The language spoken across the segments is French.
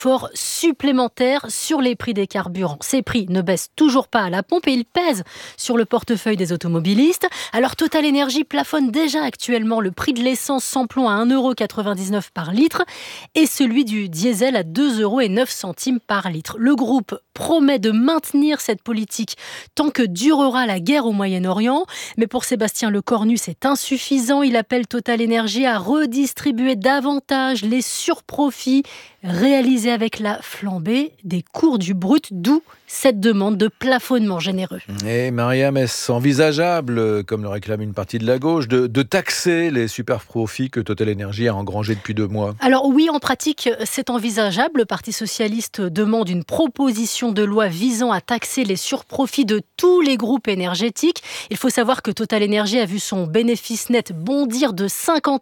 effort supplémentaire sur les prix des carburants. Ces prix ne baissent toujours pas à la pompe et ils pèsent sur le portefeuille des automobilistes. Alors Total Energy plafonne déjà actuellement le prix de l'essence sans plomb à 1,99 € par litre et celui du diesel à 2,09 € par litre. Le groupe promet de maintenir cette politique tant que durera la guerre au Moyen-Orient. Mais pour Sébastien Lecornu, c'est insuffisant. Il appelle Total Energy à redistribuer davantage les surprofits réalisés avec la flambée des cours du brut, d'où cette demande de plafonnement généreux. Et Mariam, est-ce envisageable, comme le réclame une partie de la gauche, de taxer les super profits que Total Energy a engrangés depuis 2 mois ? Alors oui, en pratique, c'est envisageable. Le Parti socialiste demande une proposition de loi visant à taxer les surprofits de tous les groupes énergétiques. Il faut savoir que Total Energy a vu son bénéfice net bondir de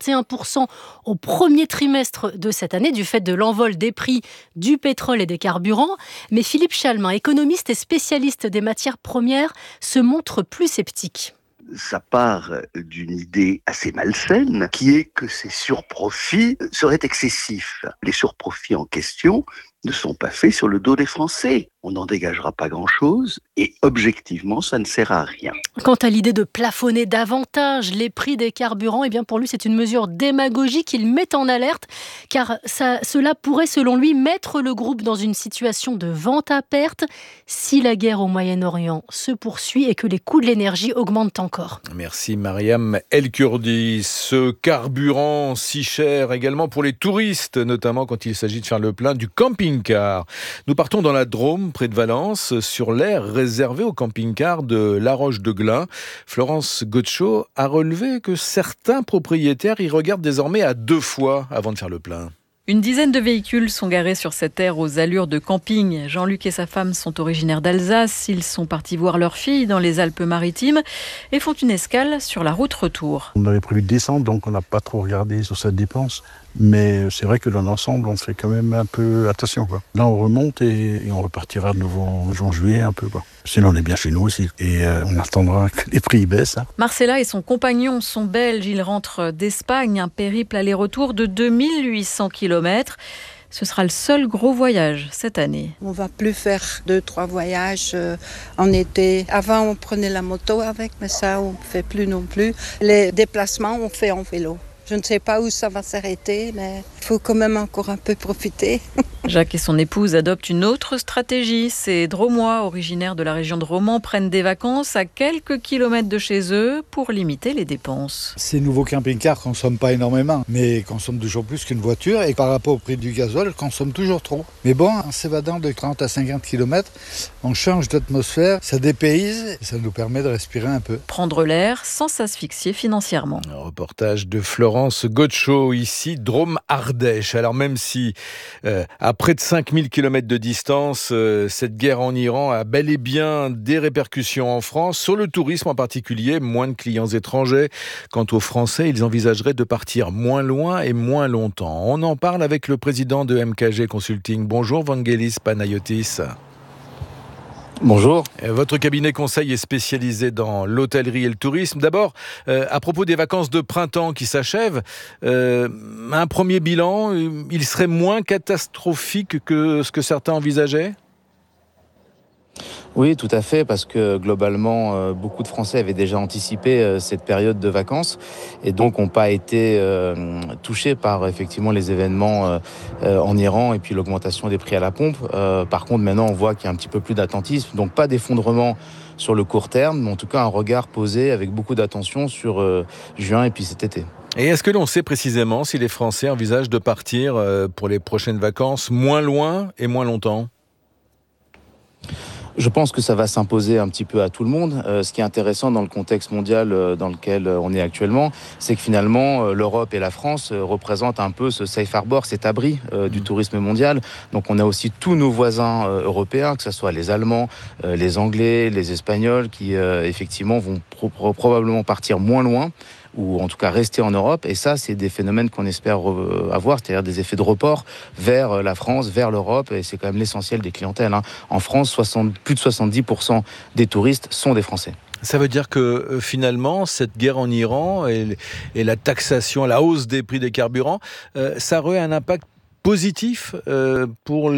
51% au premier trimestre de cette année du fait de l'envol des prix du pétrole et des carburants. Mais Philippe Chalmin, économiste et spécialiste des matières premières, se montre plus sceptique. Ça part d'une idée assez malsaine, qui est que ces surprofits seraient excessifs. Les surprofits en question ne sont pas faits sur le dos des Français. On n'en dégagera pas grand-chose et objectivement, ça ne sert à rien. Quant à l'idée de plafonner davantage les prix des carburants, eh bien pour lui, c'est une mesure démagogique qu'il met en alerte car cela pourrait, selon lui, mettre le groupe dans une situation de vente à perte si la guerre au Moyen-Orient se poursuit et que les coûts de l'énergie augmentent encore. Merci Mariam El-Kurdi. Ce carburant si cher également pour les touristes, notamment quand il s'agit de faire le plein du camping-car. Nous partons dans la Drôme, près de Valence, sur l'aire réservée au camping-car de La Roche-de-Glun. Florence Gotcho a relevé que certains propriétaires y regardent désormais à 2 fois avant de faire le plein. Une dizaine de véhicules sont garés sur cette aire aux allures de camping. Jean-Luc et sa femme sont originaires d'Alsace. Ils sont partis voir leur fille dans les Alpes-Maritimes et font une escale sur la route retour. On avait prévu de descendre, donc on n'a pas trop regardé sur cette dépense. Mais c'est vrai que dans l'ensemble, on fait quand même un peu attention, quoi. Là, on remonte et on repartira de nouveau en juin-juillet un peu, quoi. Sinon, on est bien chez nous aussi. Et on attendra que les prix baissent. Marcella et son compagnon sont belges. Ils rentrent d'Espagne, un périple aller-retour de 2800 km. Ce sera le seul gros voyage cette année. On va plus faire 2-3 voyages en été. Avant, on prenait la moto avec, mais ça, on ne fait plus non plus. Les déplacements, on fait en vélo. Je ne sais pas où ça va s'arrêter, mais il faut quand même encore un peu profiter. Jacques et son épouse adoptent une autre stratégie. Ces Dromois, originaires de la région de Romans, prennent des vacances à quelques kilomètres de chez eux pour limiter les dépenses. Ces nouveaux camping-cars ne consomment pas énormément, mais consomment toujours plus qu'une voiture. Et par rapport au prix du gasoil, consomment toujours trop. Mais bon, en s'évadant de 30 à 50 km, on change d'atmosphère, ça dépayse, et ça nous permet de respirer un peu. Prendre l'air sans s'asphyxier financièrement. Un reportage de Florence Gotcho, ici, Drôme-Ardèche. Alors même si, à près de 5000 km de distance, cette guerre en Iran a bel et bien des répercussions en France, sur le tourisme en particulier, moins de clients étrangers. Quant aux Français, ils envisageraient de partir moins loin et moins longtemps. On en parle avec le président de MKG Consulting. Bonjour Vangelis Panayotis. Bonjour. Votre cabinet conseil est spécialisé dans l'hôtellerie et le tourisme. D'abord, à propos des vacances de printemps qui s'achèvent, un premier bilan, il serait moins catastrophique que ce que certains envisageaient ? Oui, tout à fait, parce que globalement, beaucoup de Français avaient déjà anticipé cette période de vacances et donc n'ont pas été touchés par effectivement les événements en Iran et puis l'augmentation des prix à la pompe. Par contre, maintenant, on voit qu'il y a un petit peu plus d'attentisme, donc pas d'effondrement sur le court terme, mais en tout cas un regard posé avec beaucoup d'attention sur juin et puis cet été. Et est-ce que l'on sait précisément si les Français envisagent de partir pour les prochaines vacances moins loin et moins longtemps ? Je pense que ça va s'imposer un petit peu à tout le monde. Ce qui est intéressant dans le contexte mondial dans lequel on est actuellement, c'est que finalement l'Europe et la France représentent un peu ce safe harbor, cet abri du tourisme mondial. Donc on a aussi tous nos voisins européens, que ce soit les Allemands, les Anglais, les Espagnols, qui effectivement vont probablement partir moins loin, ou en tout cas rester en Europe. Et ça, c'est des phénomènes qu'on espère avoir, c'est-à-dire des effets de report vers la France, vers l'Europe, et c'est quand même l'essentiel des clientèles. En France, plus de 70% des touristes sont des Français. Ça veut dire que finalement, cette guerre en Iran et la taxation, la hausse des prix des carburants, ça aurait un impact positif pour